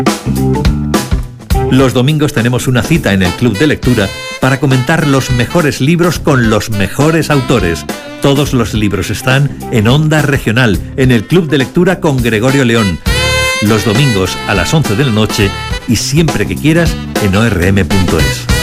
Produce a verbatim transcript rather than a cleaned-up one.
Los domingos tenemos una cita en el Club de Lectura para comentar los mejores libros con los mejores autores. Todos los libros están en Onda Regional, en el Club de Lectura con Gregorio León. Los domingos a las once de la noche y siempre que quieras en o r m punto es.